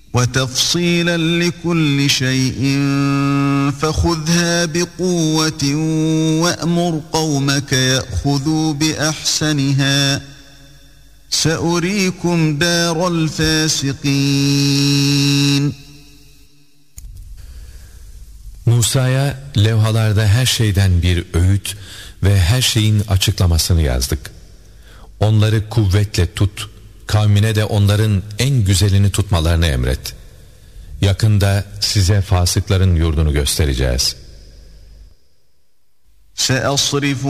وَتَفْصِيلًا لِكُلِّ شَيْءٍ فَخُذْهَا بِقُوَّةٍ وَأْمُرْ قَوْمَكَ يَأْخُذُوا بِأَحْسَنِهَا سَأُرِيكُمْ دَارَ الْفَاسِقِينَ. Musa'ya levhalarda her şeyden bir öğüt ve her şeyin açıklamasını yazdık. Onları kuvvetle tut, kavmine de onların en güzelini tutmalarını emret. Yakında size fasıkların yurdunu göstereceğiz. سَأَصْرِفُ